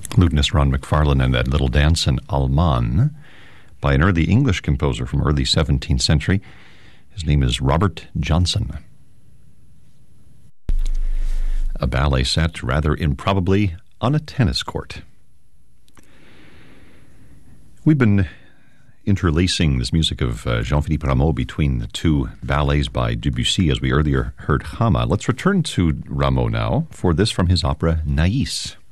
Lutenist Ron McFarlane and that little dance in Alman by an early English composer from early 17th century. His name is Robert Johnson. A ballet set rather improbably on a tennis court. We've been interlacing this music of Jean-Philippe Rameau between the two ballets by Debussy, as we earlier heard Chama. Let's return to Rameau now for this from his opera Naïs.